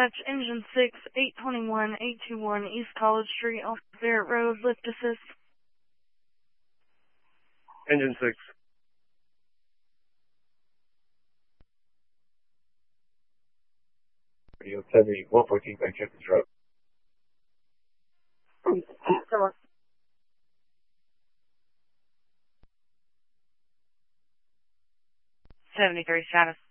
Dispatch, Engine 6, 821-821 East College Street, off Barrett Road, lift assist. Engine 6. Radio 70, 114 by Jefferson Road. Come on. 73 status.